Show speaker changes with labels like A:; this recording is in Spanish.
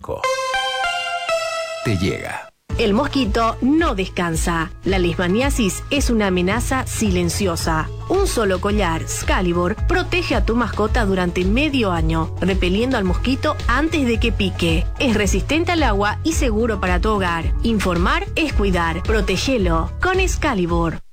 A: Banco. Te llega.
B: El mosquito no descansa. La leishmaniasis es una amenaza silenciosa. Un solo collar Excalibur protege a tu mascota durante medio año, repeliendo al mosquito antes de que pique. Es resistente al agua y seguro para tu hogar. Informar es cuidar. Protégelo con Excalibur.